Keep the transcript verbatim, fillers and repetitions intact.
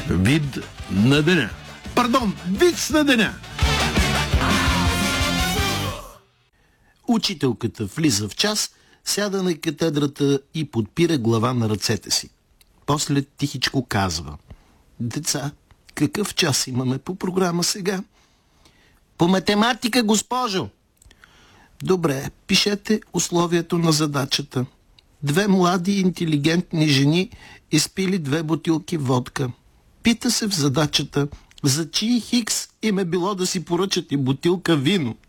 Вид на деня. Пардон, виц на деня. Учителката влиза в час, сяда на катедрата и подпира глава на ръцете си. После тихичко казва: деца, какъв час имаме по програма сега? По математика, госпожо. Добре, пишете условието на задачата. Две млади интелигентни жени изпили две бутилки водка. Пита се в задачата за чий хикс им е било да си поръчат и бутилка вино.